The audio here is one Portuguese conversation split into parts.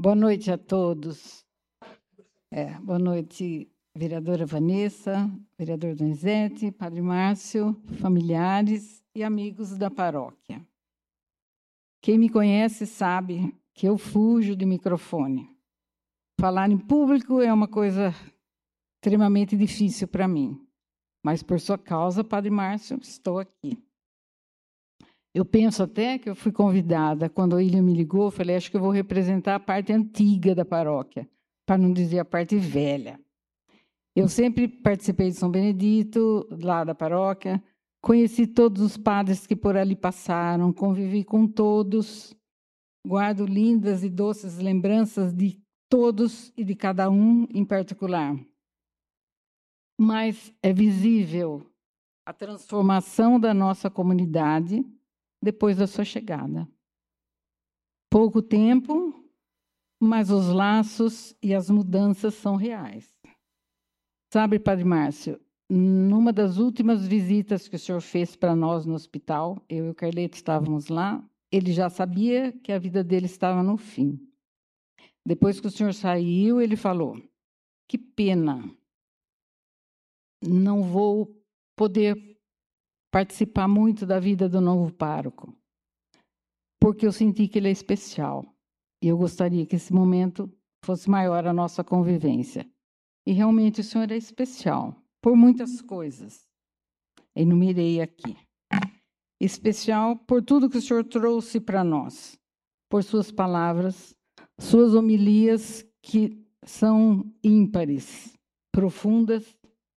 Boa noite a todos. Boa noite, vereadora Vanessa, vereador Donizete, Padre Márcio, familiares e amigos da paróquia. Quem me conhece sabe que eu fujo de microfone. Falar em público é uma coisa extremamente difícil para mim, mas por sua causa, Padre Márcio, estou aqui. Eu penso até que eu fui convidada, quando o William me ligou, eu falei, acho que eu vou representar a parte antiga da paróquia, para não dizer a parte velha. Eu sempre participei de São Benedito, lá da paróquia, conheci todos os padres que por ali passaram, convivi com todos, guardo lindas e doces lembranças de todos e de cada um em particular. Mas é visível a transformação da nossa comunidade depois da sua chegada. Pouco tempo, mas os laços e as mudanças são reais. Sabe, Padre Márcio, numa das últimas visitas que o senhor fez para nós no hospital, eu e o Carleto estávamos lá, ele já sabia que a vida dele estava no fim. Depois que o senhor saiu, ele falou, que pena, não vou poder participar muito da vida do novo pároco, porque eu senti que ele é especial. E eu gostaria que esse momento fosse maior a nossa convivência. E realmente o senhor é especial, por muitas coisas. Enumerei aqui. Especial por tudo que o senhor trouxe para nós, por suas palavras, suas homilias que são ímpares, profundas,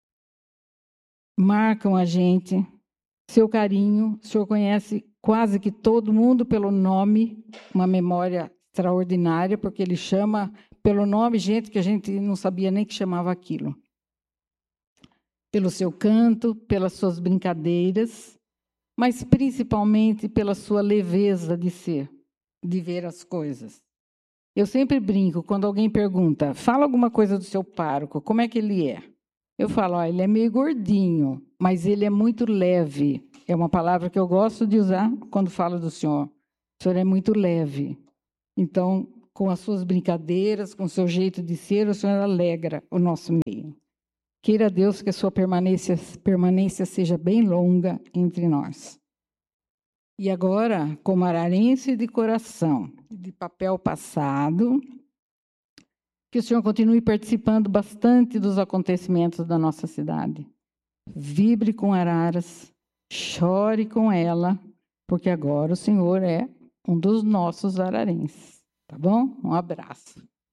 marcam a gente, seu carinho, o senhor conhece quase que todo mundo pelo nome, uma memória extraordinária, porque ele chama pelo nome gente que a gente não sabia nem que chamava aquilo. Pelo seu canto, pelas suas brincadeiras, mas principalmente pela sua leveza de ser, de ver as coisas. Eu sempre brinco, quando alguém pergunta, fala alguma coisa do seu pároco, como é que ele é? Eu falo, ele é meio gordinho, mas ele é muito leve. É uma palavra que eu gosto de usar quando falo do senhor. O senhor é muito leve. Então, com as suas brincadeiras, com o seu jeito de ser, o senhor alegra o nosso meio. Queira Deus que a sua permanência seja bem longa entre nós. E agora, como ararense de coração, de papel passado, que o senhor continue participando bastante dos acontecimentos da nossa cidade. Vibre com Araras, chore com ela, porque agora o senhor é um dos nossos ararenses. Tá bom? Um abraço.